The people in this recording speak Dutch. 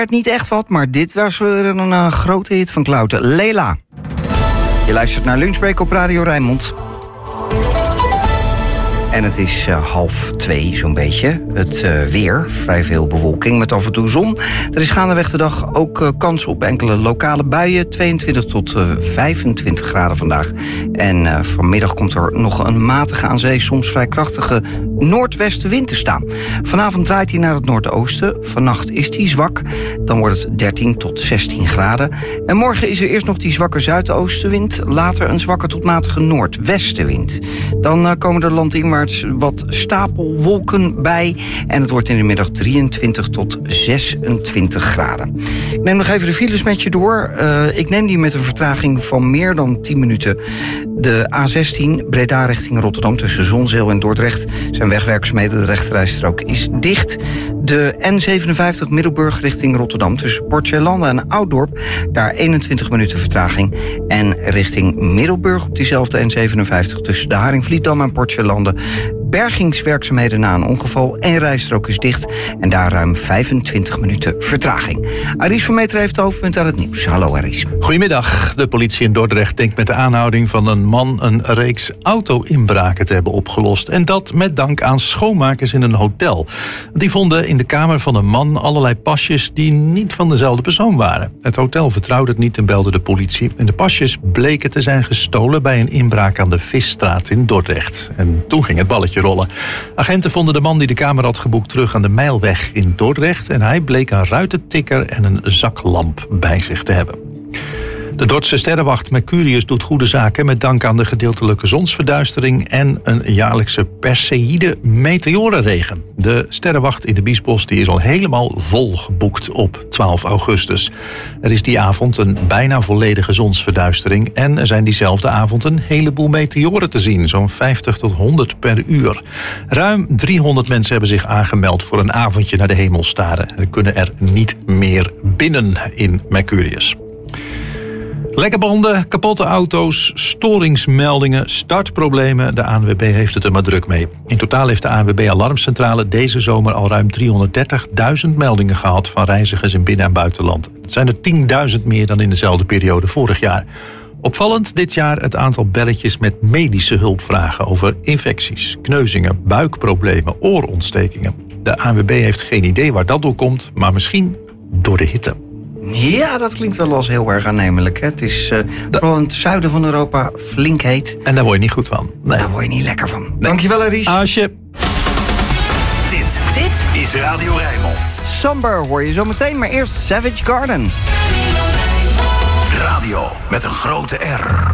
Niet echt wat, maar dit was weer een grote hit van Klouten. Lela. Je luistert naar Lunchbreak op Radio Rijnmond. En het is 1:30 zo'n beetje. Het weer, vrij veel bewolking met af en toe zon. Er is gaandeweg de dag ook kans op enkele lokale buien. 22 tot 25 graden vandaag. En vanmiddag komt er nog een matige aan zee, soms vrij krachtige noordwestenwind te staan. Vanavond draait hij naar het noordoosten. Vannacht is hij zwak. Dan wordt het 13 tot 16 graden. En morgen is er eerst nog die zwakke zuidoostenwind. Later een zwakke tot matige noordwestenwind. Dan komen er landinwaarts wat stapelwolken bij. En het wordt in de middag 23 tot 26 graden. Ik neem nog even de files met je door. Ik neem die met een vertraging van meer dan 10 minuten. De A16 Breda richting Rotterdam tussen Zonzeel en Dordrecht zijn wegwerkzaamheden. De rechterrijstrook is dicht. De N57 Middelburg richting Rotterdam tussen Port-Zeelanden en Ouddorp. Daar 21 minuten vertraging. En richting Middelburg op diezelfde N57 tussen de Haringvlietdam en Port-Zeelanden. Bergingswerkzaamheden na een ongeval. Eén rijstrook is dicht en daar ruim 25 minuten vertraging. Aries van Meter heeft de hoofdpunt aan het nieuws. Hallo Aries. Goedemiddag. De politie in Dordrecht denkt met de aanhouding van een man een reeks auto-inbraken te hebben opgelost. En dat met dank aan schoonmakers in een hotel. Die vonden in de kamer van een man allerlei pasjes die niet van dezelfde persoon waren. Het hotel vertrouwde het niet en belde de politie. En de pasjes bleken te zijn gestolen bij een inbraak aan de Visstraat in Dordrecht. En toen ging het balletje rollen. Agenten vonden de man die de kamer had geboekt terug aan de Mijlweg in Dordrecht. En hij bleek een ruitentikker en een zaklamp bij zich te hebben. De Dordtse sterrenwacht Mercurius doet goede zaken met dank aan de gedeeltelijke zonsverduistering en een jaarlijkse Perseïde meteorenregen. De sterrenwacht in de Biesbos die is al helemaal vol geboekt op 12 augustus. Er is die avond een bijna volledige zonsverduistering en er zijn diezelfde avond een heleboel meteoren te zien, zo'n 50 tot 100 per uur. Ruim 300 mensen hebben zich aangemeld voor een avondje naar de hemel staren. Er kunnen er niet meer binnen in Mercurius. Lekke banden, kapotte auto's, storingsmeldingen, startproblemen. De ANWB heeft het er maar druk mee. In totaal heeft de ANWB Alarmcentrale deze zomer al ruim 330.000 meldingen gehad van reizigers in binnen- en buitenland. Het zijn er 10.000 meer dan in dezelfde periode vorig jaar. Opvallend dit jaar het aantal belletjes met medische hulpvragen over infecties, kneuzingen, buikproblemen, oorontstekingen. De ANWB heeft geen idee waar dat door komt, maar misschien door de hitte. Ja, dat klinkt wel als heel erg aannemelijk. Hè? Het is vooral in het zuiden van Europa flink heet. En daar word je niet goed van. Nee. Daar word je niet lekker van. Dankjewel, Aries. Asje. Dit is Radio Rijnmond. Somber hoor je zo meteen, maar eerst Savage Garden. Radio met een grote R.